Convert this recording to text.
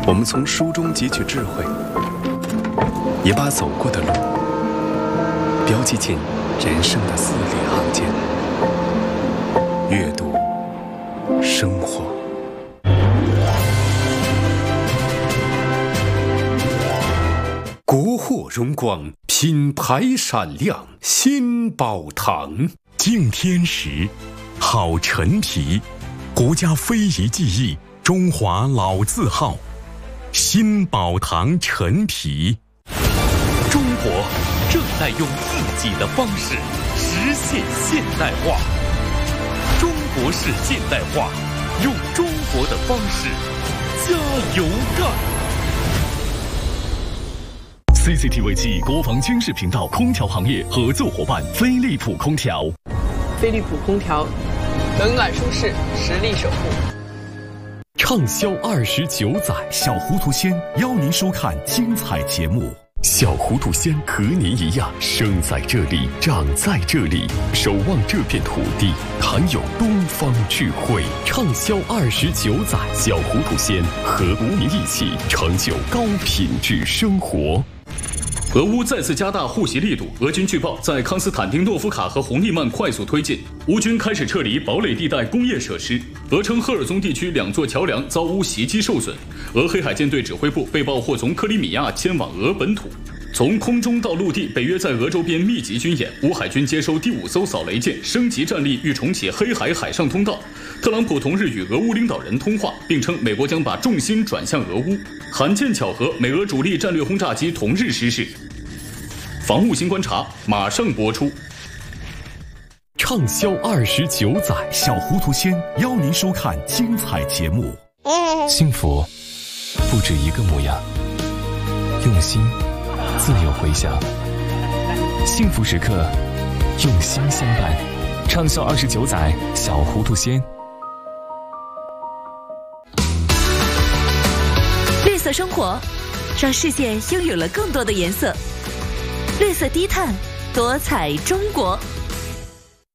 我们从书中汲取智慧，也把走过的路标记进人生的字里行间。阅读，生活。国货荣光，品牌闪亮，新宝堂。 敬天时，好陈皮，国家非遗技艺，中华老字号。新宝堂陈皮。 中国正在用自己的方式实现现代化。中国式现代化，用中国的方式加油干。CCTV 暨国防军事频道空调行业合作伙伴飞利浦空调。 飞利浦空调，冷暖舒适，实力守护。 畅销29载， 小糊涂仙邀您收看精彩节目。 小糊涂仙和您一样，生在这里，长在这里，守望这片土地，含有东方智慧。畅销29载，小糊涂仙和国民一起成就高品质生活。俄乌再次加大护袭力度，俄军据报在康斯坦丁诺夫卡和红利曼快速推进，乌军开始撤离堡垒地带工业设施。俄称赫尔松地区2座桥梁遭乌袭击受损。俄黑海舰队指挥部被曝或从克里米亚迁往俄本土。从空中到陆地，北约在俄周边密集军演。乌海军接收第5艘扫雷舰，升级战力，欲重启黑海海上通道。特朗普同日与俄乌领导人通话，并称美国将把重心转向俄乌。罕见巧合，美俄主力战略轰炸机同日失事。防务新观察马上播出。畅销29载， 小糊涂仙邀您收看精彩节目。 幸福不止一个模样，用心自有回响。幸福时刻，用心相伴。畅销29载，小糊涂仙。 绿色生活，让世界拥有了更多的颜色。绿色低碳，多彩中国。